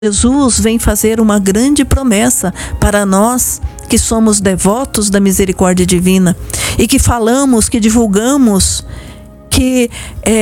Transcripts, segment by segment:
Jesus vem fazer uma grande promessa para nós que somos devotos da misericórdia divina e que falamos, que divulgamos, que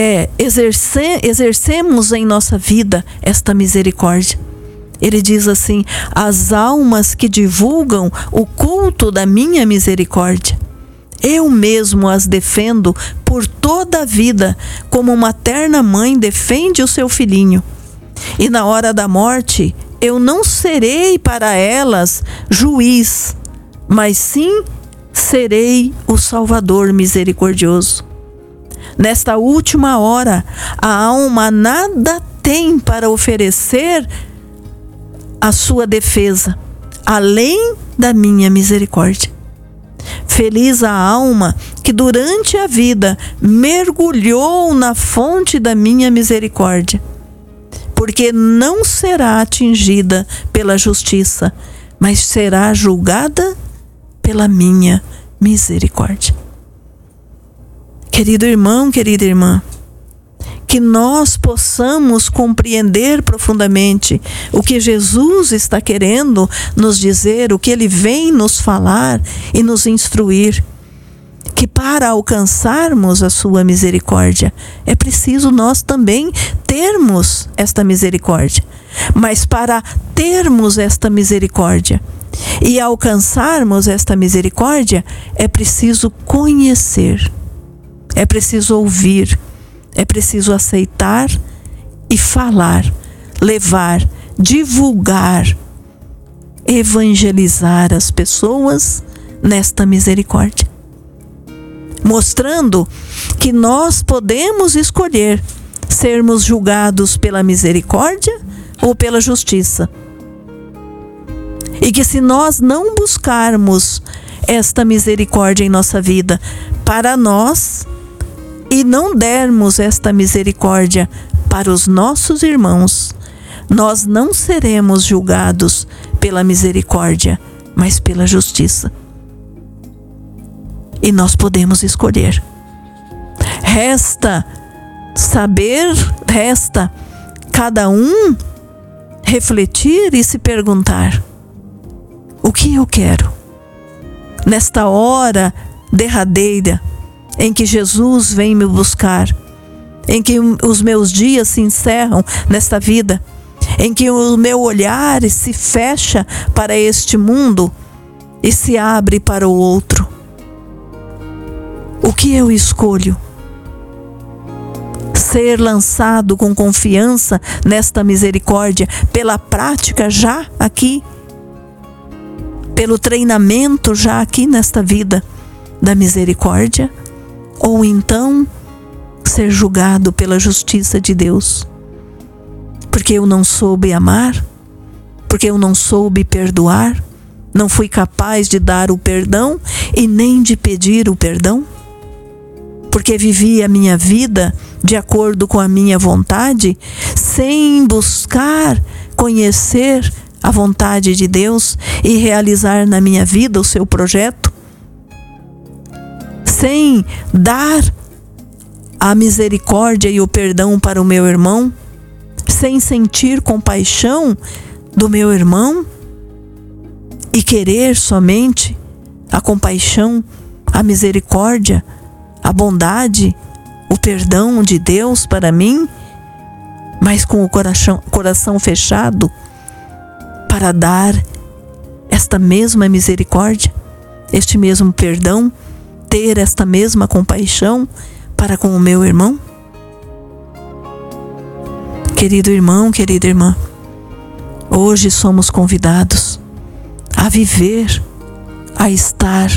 exercemos em nossa vida esta misericórdia. Ele diz assim: as almas que divulgam o culto da minha misericórdia, eu mesmo as defendo por toda a vida, como uma terna mãe defende o seu filhinho. E na hora da morte, eu não serei para elas juiz, mas sim serei o Salvador misericordioso. Nesta última hora, a alma nada tem para oferecer à sua defesa, além da minha misericórdia. Feliz a alma que durante a vida mergulhou na fonte da minha misericórdia, porque não será atingida pela justiça, mas será julgada pela minha misericórdia. Querido irmão, querida irmã, que nós possamos compreender profundamente o que Jesus está querendo nos dizer, o que Ele vem nos falar e nos instruir. Que para alcançarmos a sua misericórdia, é preciso nós também termos esta misericórdia. Mas para termos esta misericórdia e alcançarmos esta misericórdia, é preciso conhecer, é preciso ouvir, é preciso aceitar e falar, levar, divulgar, evangelizar as pessoas nesta misericórdia. Mostrando que nós podemos escolher sermos julgados pela misericórdia ou pela justiça. E que se nós não buscarmos esta misericórdia em nossa vida para nós e não dermos esta misericórdia para os nossos irmãos, nós não seremos julgados pela misericórdia, mas pela justiça. E nós podemos escolher. Resta saber, resta cada um refletir e se perguntar: o que eu quero? Nesta hora derradeira em que Jesus vem me buscar, em que os meus dias se encerram nesta vida, em que o meu olhar se fecha para este mundo e se abre para o outro. O que eu escolho? Ser lançado com confiança nesta misericórdia, pela prática já aqui, pelo treinamento já aqui nesta vida da misericórdia, ou então ser julgado pela justiça de Deus, porque eu não soube amar, porque eu não soube perdoar, não fui capaz de dar o perdão e nem de pedir o perdão? Porque vivi a minha vida de acordo com a minha vontade, sem buscar conhecer a vontade de Deus e realizar na minha vida o seu projeto? Sem dar a misericórdia e o perdão para o meu irmão? Sem sentir compaixão do meu irmão? E querer somente a compaixão, a misericórdia, a bondade, o perdão de Deus para mim, mas com o coração fechado para dar esta mesma misericórdia, este mesmo perdão, ter esta mesma compaixão para com o meu irmão? Querido irmão, querida irmã, hoje somos convidados a viver, a estar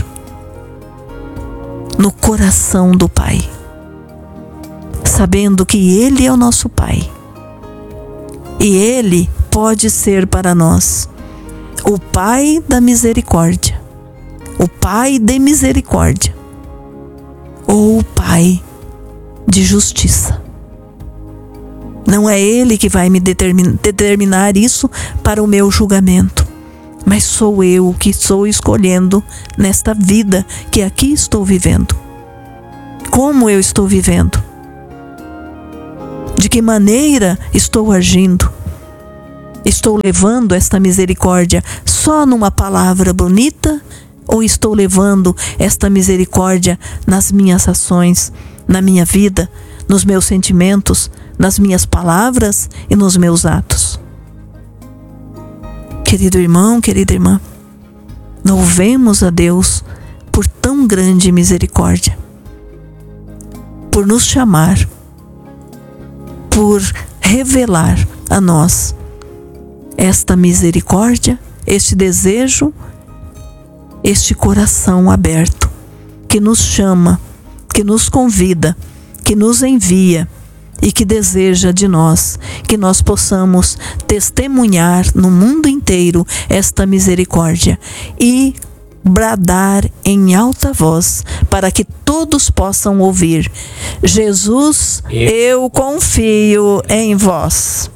no coração do Pai, sabendo que Ele é o nosso Pai e Ele pode ser para nós o Pai da misericórdia, o Pai de misericórdia ou o Pai de justiça. Não é Ele que vai me determinar isso para o meu julgamento, mas sou eu que estou escolhendo nesta vida que aqui estou vivendo. Como eu estou vivendo? De que maneira estou agindo? Estou levando esta misericórdia só numa palavra bonita? Ou estou levando esta misericórdia nas minhas ações, na minha vida, nos meus sentimentos, nas minhas palavras e nos meus atos? Querido irmão, querida irmã, louvemos a Deus por tão grande misericórdia, por nos chamar, por revelar a nós esta misericórdia, este desejo, este coração aberto, que nos chama, que nos convida, que nos envia e que deseja de nós que nós possamos testemunhar no mundo inteiro esta misericórdia e bradar em alta voz para que todos possam ouvir: Jesus, eu confio em vós.